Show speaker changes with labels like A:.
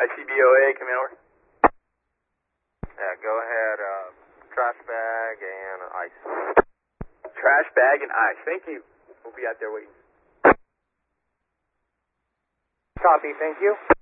A: ICBOA, come in over.
B: Yeah, go ahead. Trash bag and ice.
A: Trash bag and ice. Thank you. We'll be out there waiting.
C: Copy, thank you.